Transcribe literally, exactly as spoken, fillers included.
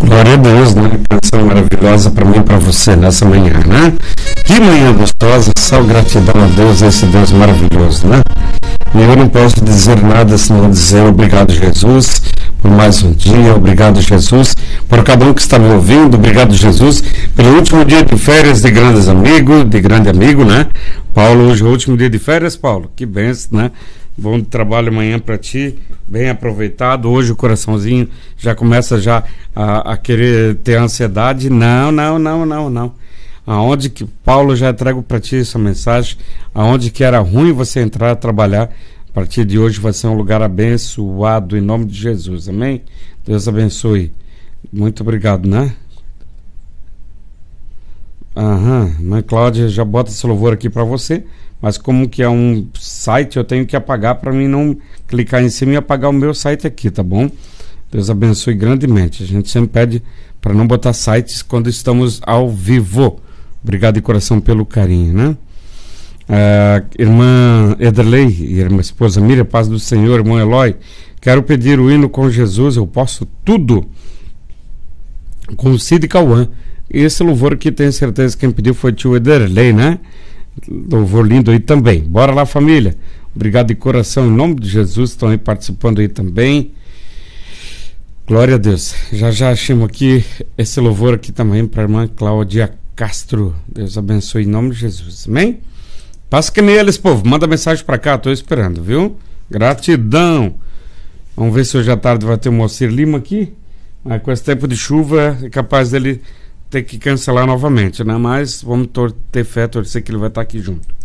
Glória a Deus, né? Canção maravilhosa para mim e para você nessa manhã, né? Que manhã gostosa, só gratidão a Deus, esse Deus maravilhoso, né? E eu não posso dizer nada senão dizer obrigado, Jesus, por mais um dia, obrigado, Jesus, por cada um que está me ouvindo, obrigado, Jesus, pelo último dia de férias de grandes amigos, de grande amigo, né? Paulo, hoje é o último dia de férias, Paulo, que benção, né? Bom trabalho amanhã para ti, bem aproveitado. Hoje o coraçãozinho já começa já a, a querer ter ansiedade. Não, não, não, não, não. Aonde que Paulo já entrego para ti essa mensagem, aonde que era ruim você entrar a trabalhar, a partir de hoje vai ser um lugar abençoado em nome de Jesus, amém? Deus abençoe. Muito obrigado, né? Aham, mãe Cláudia já bota esse louvor aqui para você. Mas como que é um site, eu tenho que apagar para mim não clicar em cima e apagar o meu site aqui, tá bom? Deus abençoe grandemente. A gente sempre pede para não botar sites quando estamos ao vivo. Obrigado de coração pelo carinho, né? Uh, irmã Ederley e irmã esposa Miriam, paz do Senhor, irmão Eloy, quero pedir o hino com Jesus, eu posso tudo, com Cid Cauã. E esse louvor aqui, tenho certeza que quem pediu foi o tio Ederley, né? Louvor lindo aí também. Bora lá, família. Obrigado de coração, em nome de Jesus. Estão aí participando aí também. Glória a Deus. Já já achamos aqui esse louvor aqui também para a irmã Cláudia Castro. Deus abençoe em nome de Jesus. Amém? Passa que nem eles, povo. Manda mensagem para cá. Estou esperando, viu? Gratidão. Vamos ver se hoje à tarde vai ter o Moacir Lima aqui. Mas com esse tempo de chuva é capaz dele ter que cancelar novamente, né? Mas vamos tor- ter fé, torcer que ele vai estar aqui junto.